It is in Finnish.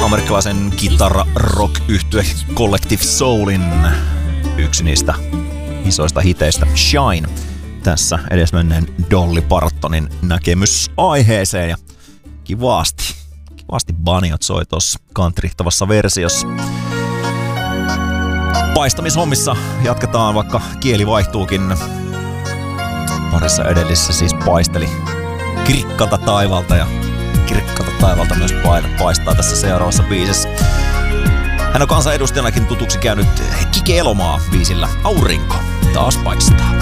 amerikkalaisen kitara-rock-yhtye Collective Soulin yksi niistä isoista hiteistä Shine. Tässä edesmenneen Dolly Partonin näkemys aiheeseen ja kivasti Banjot soi tossa kantrihtavassa versiossa. Paistamishommissa jatketaan, vaikka kieli vaihtuukin. Parissa edellisessä siis paisteli kirkkaalta taivalta ja kirkkaalta taivalta myös paistaa tässä seuraavassa biisissä. Hän on kansanedustajanakin tutuksi käynyt Kike Elomaa biisillä Aurinko taas paistaa.